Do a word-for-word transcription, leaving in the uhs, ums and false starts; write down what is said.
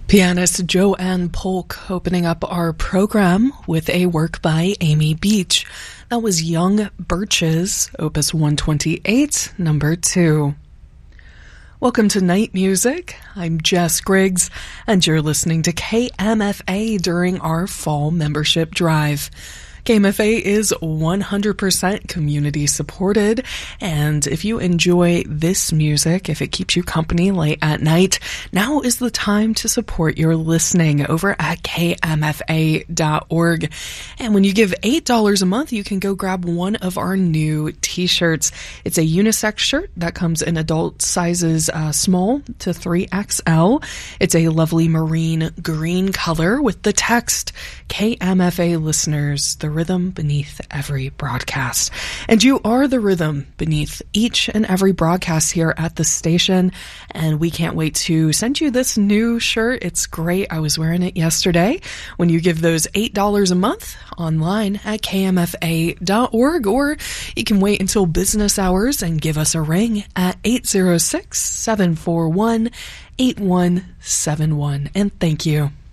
Pianist Joanne Polk opening up our program with a work by Amy Beach. That was Young Birches, Opus one twenty-eight, number two. Welcome to Night Music. I'm Jess Griggs, and you're listening to K M F A during our fall membership drive. K M F A is one hundred percent community supported, and if you enjoy this music, if it keeps you company late at night, now is the time to support your listening over at K M F A dot org. And when you give eight dollars a month, you can go grab one of our new t-shirts. It's a unisex shirt that comes in adult sizes uh, small to three X L. It's a lovely marine green color with the text, K M F A listeners, the rhythm beneath every broadcast. And you are the rhythm beneath each and every broadcast here at the station. And we can't wait to send you this new shirt. It's great. I was wearing it yesterday. When you give those eight dollars a month online at K M F A dot org, or you can wait until business hours and give us a ring at eight zero six, seven four one, eight one seven one. And thank you.